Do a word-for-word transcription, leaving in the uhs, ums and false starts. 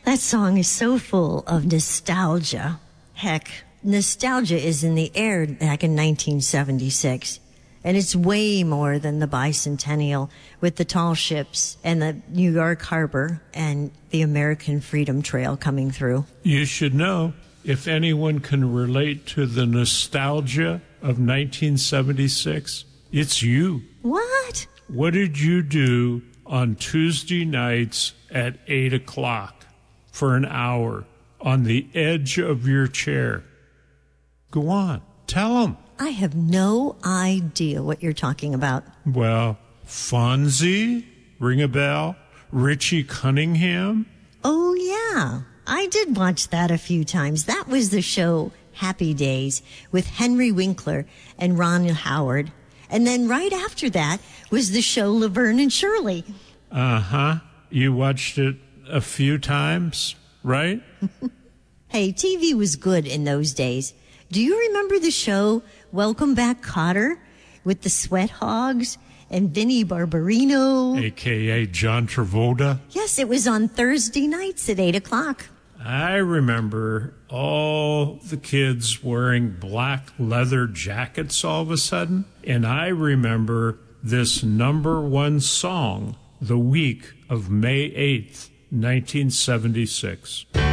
That song is so full of nostalgia. Heck, nostalgia is in the air back in nineteen seventy-six. And it's way more than the bicentennial with the tall ships and the New York Harbor and the American Freedom Trail coming through. You should know, if anyone can relate to the nostalgia of nineteen seventy-six, it's you. What? What did you do on Tuesday nights at eight o'clock for an hour on the edge of your chair? Go on, tell them. I have no idea what you're talking about. Well, Fonzie, ring a bell? Richie Cunningham? Oh, yeah. I did watch that a few times. That was the show Happy Days with Henry Winkler and Ron Howard. And then right after that was the show Laverne and Shirley. Uh-huh. You watched it a few times, right? Hey, T V was good in those days. Do you remember the show Welcome Back, Kotter with the Sweat Hogs and Vinnie Barbarino? A K A John Travolta? Yes, it was on Thursday nights at eight o'clock. I remember all the kids wearing black leather jackets all of a sudden. And I remember this number one song the week of May eighth, nineteen seventy-six.